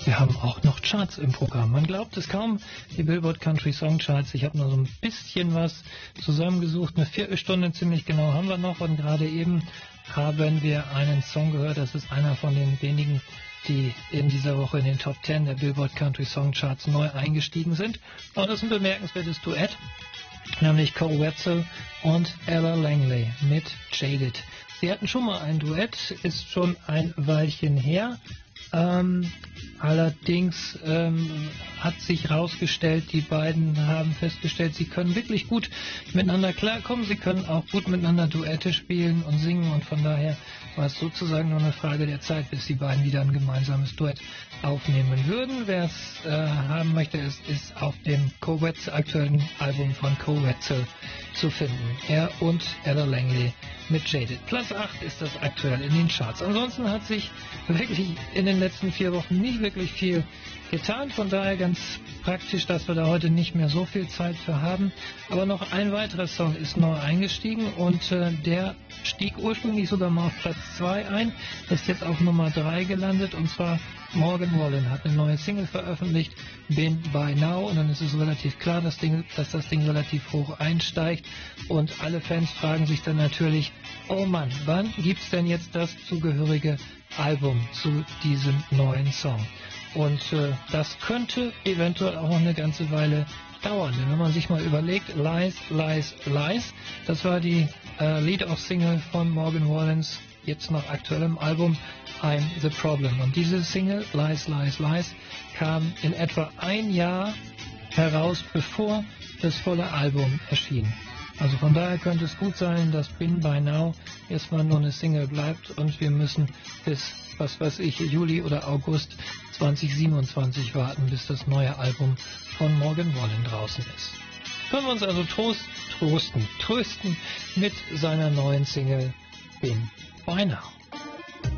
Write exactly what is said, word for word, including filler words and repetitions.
wir haben auch noch Charts im Programm. Man glaubt es kaum, die Billboard Country Song Charts. Ich habe noch so ein bisschen was zusammengesucht. Eine Viertelstunde ziemlich genau haben wir noch. Und gerade eben haben wir einen Song gehört. Das ist einer von den wenigen, die in dieser Woche in den Top Ten der Billboard Country Song Charts neu eingestiegen sind. Und das ist ein bemerkenswertes Duett, nämlich Cole Wetzel und Ella Langley mit Jaded. Sie hatten schon mal ein Duett, ist schon ein Weilchen her. Ähm, allerdings ähm, hat sich herausgestellt, die beiden haben festgestellt, sie können wirklich gut miteinander klarkommen, sie können auch gut miteinander Duette spielen und singen, und von daher war es sozusagen nur eine Frage der Zeit, bis die beiden wieder ein gemeinsames Duett aufnehmen würden. Wer es äh, haben möchte, ist, ist auf dem Cole Wetzel, aktuellen Album von Cole Wetzel zu finden. Er und Ella Langley mit Jaded. Platz acht ist das aktuell in den Charts. Ansonsten hat sich wirklich in den letzten vier Wochen nicht wirklich viel getan. Von daher ganz praktisch, dass wir da heute nicht mehr so viel Zeit für haben. Aber noch ein weiterer Song ist neu eingestiegen, und äh, der stieg ursprünglich sogar mal auf Platz zwei ein, ist jetzt auf Nummer drei gelandet, und zwar Morgan Wallen hat eine neue Single veröffentlicht, Been By Now, und dann ist es relativ klar, dass, Ding, dass das Ding relativ hoch einsteigt, und alle Fans fragen sich dann natürlich, oh Mann, wann gibt's denn jetzt das zugehörige Album zu diesem neuen Song? Und äh, das könnte eventuell auch noch eine ganze Weile dauern, denn wenn man sich mal überlegt, Lies, Lies, Lies, das war die äh, Lead-Off-Single von Morgan Wallens jetzt nach aktuellem Album I'm the Problem. Und diese Single, Lies, Lies, Lies, kam in etwa ein Jahr heraus, bevor das volle Album erschien. Also von daher könnte es gut sein, dass Been By Now erstmal nur eine Single bleibt, und wir müssen bis, was weiß ich, Juli oder August zwanzig siebenundzwanzig warten, bis das neue Album von Morgan Wallen draußen ist. Können wir uns also trost, trosten, trösten mit seiner neuen Single Been By Now.